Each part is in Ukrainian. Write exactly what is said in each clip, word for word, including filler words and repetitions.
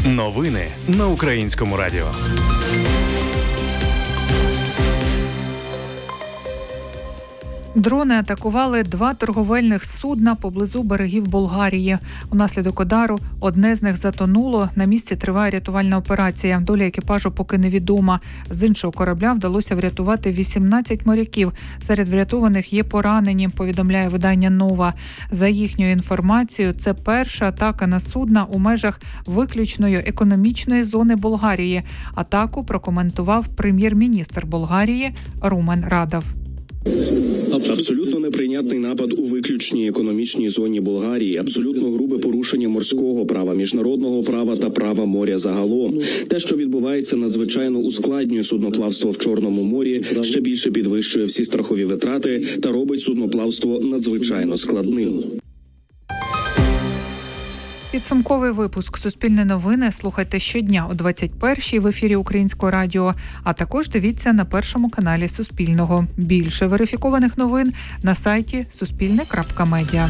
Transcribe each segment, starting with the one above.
Новини на Українському радіо. Дрони атакували два торговельних судна поблизу берегів Болгарії. Унаслідок удару одне з них затонуло. На місці триває рятувальна операція. Доля екіпажу поки невідома. З іншого корабля вдалося врятувати вісімнадцять моряків. Серед врятованих є поранені, повідомляє видання «Нова». За їхньою інформацією, це перша атака на судна у межах виключної економічної зони Болгарії. Атаку прокоментував прем'єр-міністр Болгарії Румен Радов. Абсолютно неприйнятний напад у виключній економічній зоні Болгарії, абсолютно грубе порушення морського права, міжнародного права та права моря загалом. Те, що відбувається, надзвичайно ускладнює судноплавство в Чорному морі, ще більше підвищує всі страхові витрати та робить судноплавство надзвичайно складним. Підсумковий випуск «Суспільне новини» слухайте щодня о двадцять першій в ефірі Українського радіо, а також дивіться на першому каналі Суспільного. Більше верифікованих новин на сайті суспільне крапка медіа.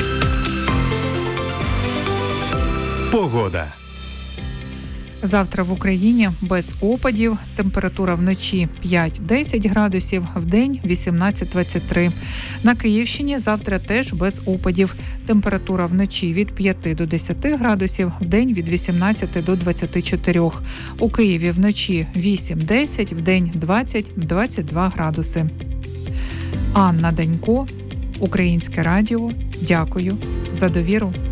Погода. Завтра в Україні без опадів, температура вночі п'ять-десять градусів, вдень вісімнадцять двадцять три. На Київщині завтра теж без опадів, температура вночі від п'яти до десяти градусів, вдень від вісімнадцяти до двадцяти чотирьох. У Києві вночі вісім-десять, вдень двадцять-двадцять два градуси. Анна Данько, Українське радіо. Дякую за довіру.